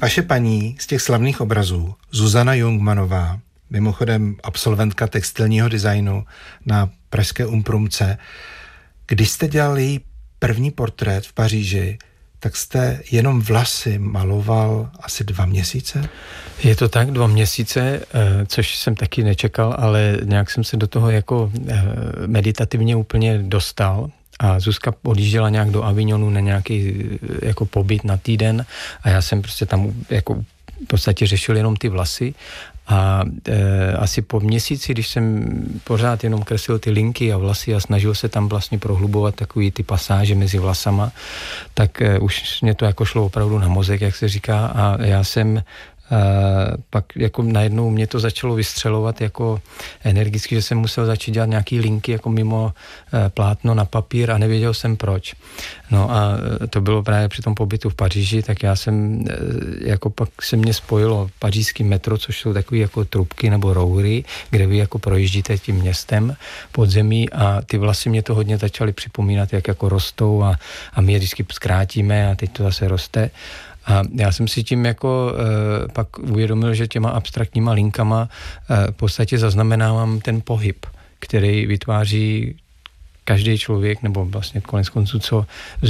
Vaše paní z těch slavných obrazů, Zuzana Jungmanová, mimochodem absolventka textilního designu na pražské Umprumce, když jste dělal její první portrét v Paříži, tak jste jenom vlasy maloval asi 2 měsíce? Je to tak, 2 měsíce, což jsem taky nečekal, ale nějak jsem se do toho jako meditativně úplně dostal. A Zuzka odjížděla nějak do Avignonu na nějaký jako pobyt na týden a já jsem prostě tam jako v podstatě řešil jenom ty vlasy. A asi po měsíci, když jsem pořád jenom kreslil ty linky a vlasy a snažil se tam vlastně prohlubovat takový ty pasáže mezi vlasama, tak už mě to jako šlo opravdu na mozek, jak se říká, a já jsem pak jako najednou mě to začalo vystřelovat jako energicky, že jsem musel začít dělat nějaký linky jako mimo plátno na papír a nevěděl jsem proč. No a to bylo právě při tom pobytu v Paříži, tak já jsem jako pak se mě spojilo pařížský metro, což jsou takové jako trubky nebo roury, kde vy jako projíždíte tím městem podzemí a ty vlasy mě to hodně začaly připomínat, jak jako rostou a my je vždycky zkrátíme a teď to zase roste. A já jsem si tím jako pak uvědomil, že těma abstraktníma linkama v podstatě zaznamenávám ten pohyb, který vytváří každý člověk, nebo vlastně konec konců, co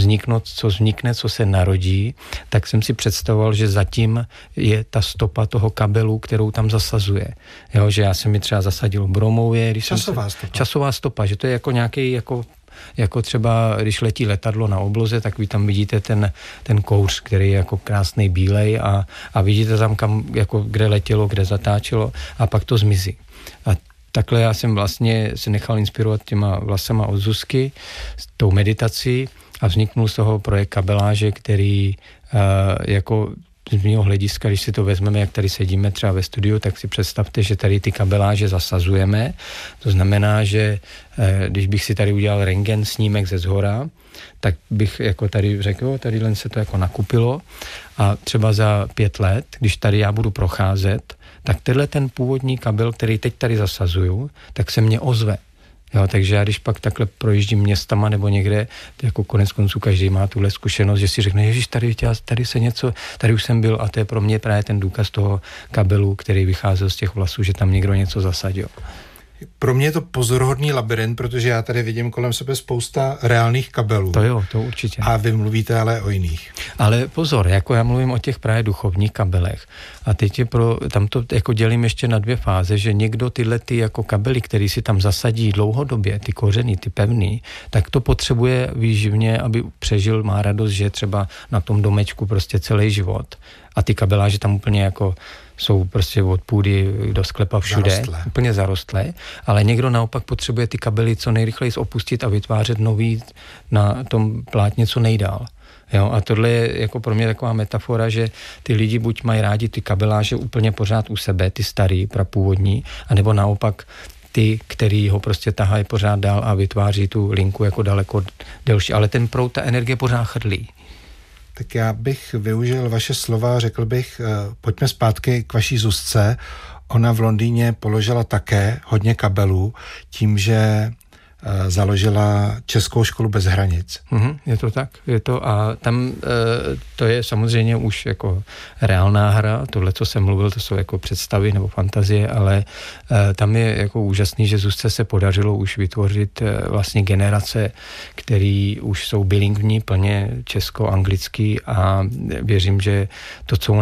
vznikne, co se narodí, tak jsem si představoval, že zatím je ta stopa toho kabelu, kterou tam zasazuje. Jo, že já jsem mi třeba zasadil bromově. Časová stopa, že to je jako nějaký jako třeba, když letí letadlo na obloze, tak vy tam vidíte ten kouř, který je jako krásnej bílej a vidíte tam, kam, jako kde letělo, kde zatáčelo a pak to zmizí. A takhle já jsem vlastně se nechal inspirovat těma vlasama od Zuzky, s tou meditací a vzniknul z toho projekt kabeláže, který jako z mého hlediska, když si to vezmeme, jak tady sedíme třeba ve studiu, tak si představte, že tady ty kabeláže zasazujeme. To znamená, že když bych si tady udělal rentgen snímek ze zhora, tak bych jako tady řekl, tady se to jako nakupilo a třeba za 5 let, když tady já budu procházet, tak tenhle ten původní kabel, který teď tady zasazuju, tak se mě ozve. Jo, takže já když pak takhle projíždím městama nebo někde, jako konec konců každý má tuhle zkušenost, že si řekne, ježiš, tady se něco, tady už jsem byl a to je pro mě právě ten důkaz toho kabelu, který vycházel z těch vlasů, že tam někdo něco zasadil. Pro mě je to pozoruhodný labyrint, protože já tady vidím kolem sebe spousta reálných kabelů. To jo, to určitě. A vy mluvíte ale o jiných. Ale pozor, jako já mluvím o těch právě duchovních kabelech. A teď tam to jako dělím ještě na 2 fáze, že někdo tyhle ty jako kabely, který si tam zasadí dlouhodobě, ty kořeny, ty pevný, tak to potřebuje výživně, aby přežil, má radost, že třeba na tom domečku prostě celý život. A ty kabeláže tam úplně jako jsou prostě od půdy do sklepa všude, úplně zarostlé, ale někdo naopak potřebuje ty kabely co nejrychleji opustit a vytvářet nový na tom plátně co nejdál. Jo, a tohle je jako pro mě taková metafora, že ty lidi buď mají rádi ty kabeláže úplně pořád u sebe, ty starý, prapůvodní, anebo naopak ty, který ho prostě tahají pořád dál a vytváří tu linku jako daleko delší, ale ten proud, ta energie pořád chrlí. Tak já bych využil vaše slova, řekl bych, pojďme zpátky k vaší Zuzce. Ona v Londýně položila také hodně kabelů tím, že založila Českou školu bez hranic. Je to tak, je to a tam to je samozřejmě už jako reálná hra, tohle, co jsem mluvil, to jsou jako představy nebo fantazie, ale tam je jako úžasný, že Zuzce se podařilo už vytvořit vlastně generace, který už jsou bilingvní, plně česko-anglický a věřím, že to, co